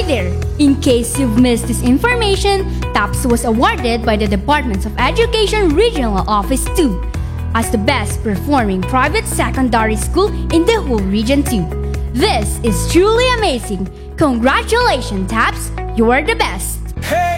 there! In case you've missed this information, TAPS was awarded by the Department of Education Regional Office 2 as the best performing private secondary school in the whole Region 2. This is truly amazing! Congratulations, TAPS! You are the best!